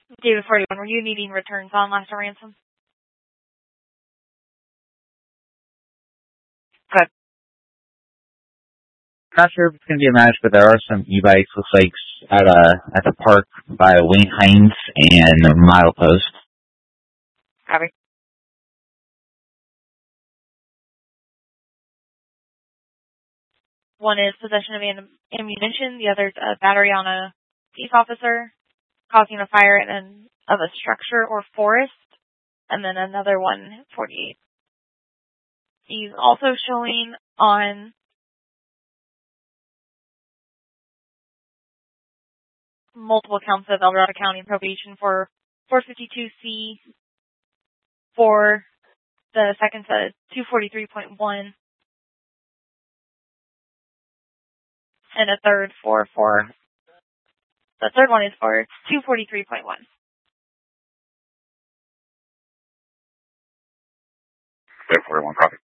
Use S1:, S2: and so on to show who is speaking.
S1: David 41, were you needing returns on last ransom? Good.
S2: Not sure if it's going to be a match, but there are some e-bikes, looks like, at the park by Wayne Hines and Milepost.
S1: Copy. One is possession of ammunition. The other is a battery on a peace officer, causing a fire of a structure or forest. And then another one, 48. He's also showing on multiple counts of El Dorado County probation for 452C, for the second set 243.1, and a third the third one is for 243.1.
S3: 41, copy.